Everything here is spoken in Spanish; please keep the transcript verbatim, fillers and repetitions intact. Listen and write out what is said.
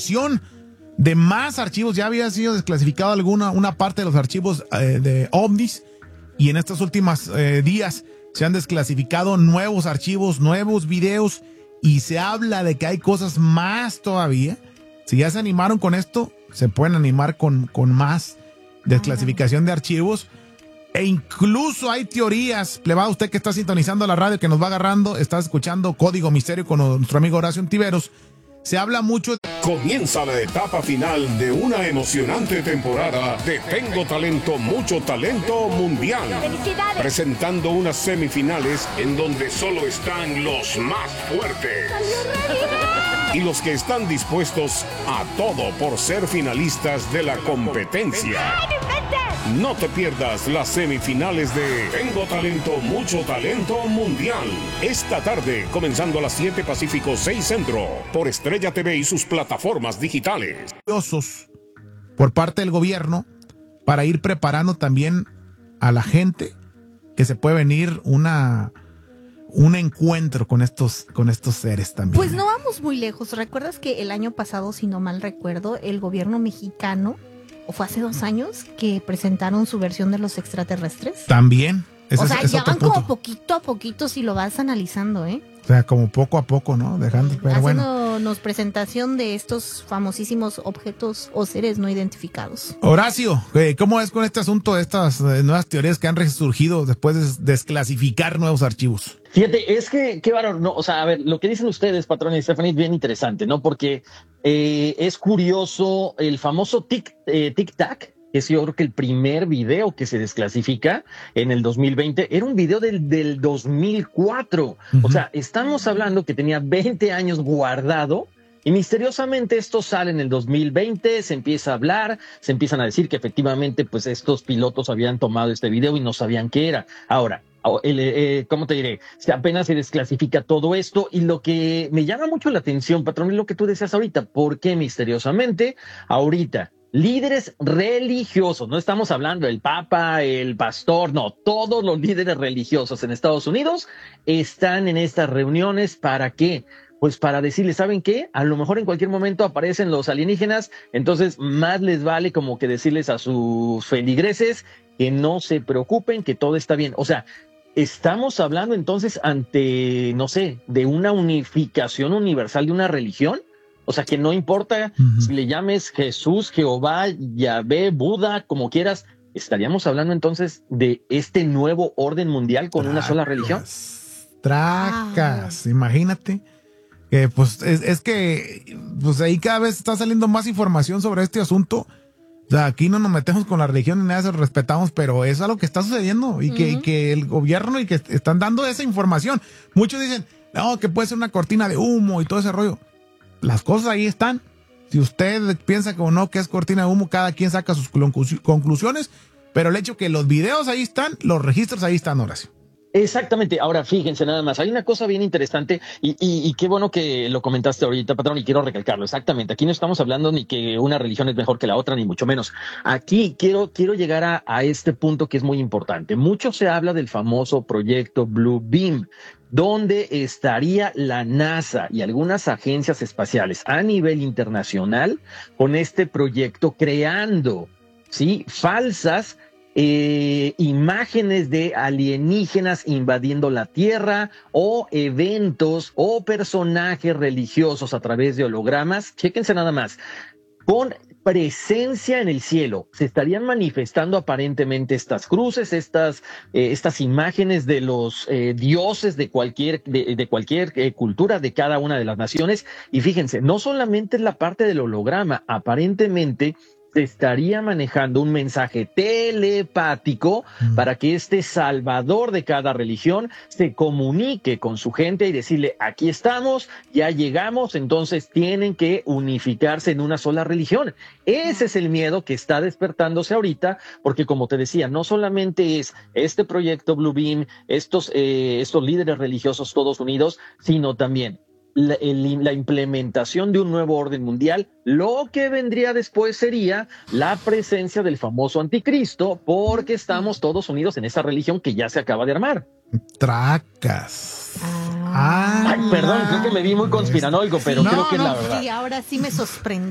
desclasificación de más archivos. Ya había sido desclasificado alguna una parte de los archivos eh, de ovnis, y en estos últimos eh, días se han desclasificado nuevos archivos, nuevos videos, y se habla de que hay cosas más todavía. Si ya se animaron con esto, se pueden animar con, con más desclasificación de archivos. E incluso hay teorías, plebado, usted que está sintonizando la radio, que nos va agarrando, está escuchando Código Misterio con nuestro amigo Horacio Ontiveros. Se habla mucho. Comienza la etapa final de una emocionante temporada de Tengo Talento, Mucho Talento Mundial. ¡Felicidades! Presentando unas semifinales en donde solo están los más fuertes. Y los que están dispuestos a todo por ser finalistas de la competencia. No te pierdas las semifinales de Tengo Talento, Mucho Talento Mundial. Esta tarde, comenzando a las siete Pacífico, seis Centro, por Estrella T V y sus plataformas digitales. Por parte del gobierno, para ir preparando también a la gente que se puede venir una... un encuentro con estos, con estos seres también. Pues no vamos muy lejos. ¿Recuerdas que el año pasado, si no mal recuerdo, el gobierno mexicano, o fue hace dos años, que presentaron su versión de los extraterrestres? También. Ese o sea, es, es ya van punto. como poquito a poquito si lo vas analizando, ¿eh? O sea, como poco a poco, ¿no? Dejando, pero bueno. Haciéndonos presentación de estos famosísimos objetos o seres no identificados. Horacio, ¿cómo es con este asunto de estas nuevas teorías que han resurgido después de desclasificar nuevos archivos? Fíjate, es que, qué varón, no, o sea, a ver, lo que dicen ustedes, patrón y Stephanie, es bien interesante, ¿no? Porque eh, es curioso el famoso tic, eh, tic-tac, que es yo creo que el primer video que se desclasifica en el dos mil veinte, era un video del, del dos mil cuatro. Uh-huh. O sea, estamos hablando que tenía veinte años guardado, y misteriosamente esto sale en el dos mil veinte, se empieza a hablar, se empiezan a decir que efectivamente pues estos pilotos habían tomado este video y no sabían qué era. Ahora, El, eh, ¿cómo te diré? Apenas se desclasifica todo esto, y lo que me llama mucho la atención, patrón, es lo que tú decías ahorita. ¿Por qué misteriosamente ahorita líderes religiosos, no estamos hablando del Papa, el pastor, no, todos los líderes religiosos en Estados Unidos están en estas reuniones? ¿Para qué? Pues para decirles, ¿saben qué? A lo mejor en cualquier momento aparecen los alienígenas, entonces más les vale como que decirles a sus feligreses que no se preocupen, que todo está bien. O sea, estamos hablando entonces ante, no sé, de una unificación universal de una religión. O sea, que no importa uh-huh. si le llames Jesús, Jehová, Yahvé, Buda, como quieras, estaríamos hablando entonces de este nuevo orden mundial con tracas, una sola religión. Tracas, ah. Imagínate. Eh, pues es, es que pues ahí cada vez está saliendo más información sobre este asunto. O sea, aquí no nos metemos con la religión ni nada de eso, respetamos, pero es algo que está sucediendo y, uh-huh. que, y que el gobierno y que están dando esa información. Muchos dicen, no, que puede ser una cortina de humo y todo ese rollo. Las cosas ahí están. Si usted piensa que o no que es cortina de humo, cada quien saca sus conclusiones, pero el hecho que los videos ahí están, los registros ahí están, Horacio. Exactamente. Ahora, fíjense nada más, hay una cosa bien interesante y, y, y qué bueno que lo comentaste ahorita, patrón, y quiero recalcarlo. Exactamente. Aquí no estamos hablando ni que una religión es mejor que la otra, ni mucho menos. Aquí quiero, quiero llegar a, a este punto que es muy importante. Mucho se habla del famoso proyecto Blue Beam, donde estaría la NASA y algunas agencias espaciales a nivel internacional con este proyecto creando, ¿sí?, falsas Eh, imágenes de alienígenas invadiendo la Tierra, o eventos o personajes religiosos a través de hologramas. Chéquense nada más, con presencia en el cielo. Se estarían manifestando aparentemente estas cruces, estas, eh, estas imágenes de los eh, dioses de cualquier, de, de cualquier eh, cultura de cada una de las naciones. Y fíjense, no solamente es la parte del holograma, aparentemente se estaría manejando un mensaje telepático mm. para que este salvador de cada religión se comunique con su gente y decirle, aquí estamos, ya llegamos, entonces tienen que unificarse en una sola religión. Ese es el miedo que está despertándose ahorita, porque como te decía, no solamente es este proyecto Blue Beam, estos, eh, estos líderes religiosos todos unidos, sino también La, el, la implementación de un nuevo orden mundial. Lo que vendría después sería la presencia del famoso anticristo, porque estamos todos unidos en esa religión que ya se acaba de armar. Tracas. Ah, Ay, perdón, creo que me vi muy conspiranoico, pero sí, creo no, que es no, la verdad. Sí, ahora sí me sorprende.